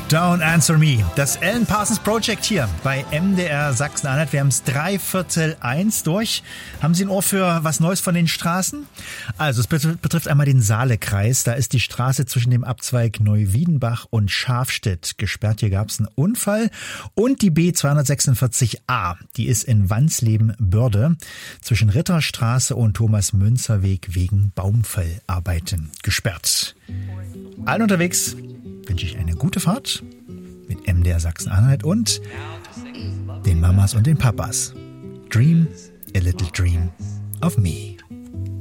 Don't Answer Me. Das Alan Parsons Project hier bei MDR Sachsen-Anhalt. Wir haben es 1:03 durch. Haben Sie ein Ohr für was Neues von den Straßen? Also es betrifft einmal den Saalekreis. Da ist die Straße zwischen dem Abzweig Neuwiedenbach und Schafstedt gesperrt. Hier gab es einen Unfall. Und die B246a, die ist in Wansleben-Börde zwischen Ritterstraße und Thomas-Münzer-Weg wegen Baumfellarbeiten gesperrt. Allen unterwegs wünsche ich eine gute Fahrt mit MDR Sachsen-Anhalt und den Mamas und den Papas. Dream a little dream of me.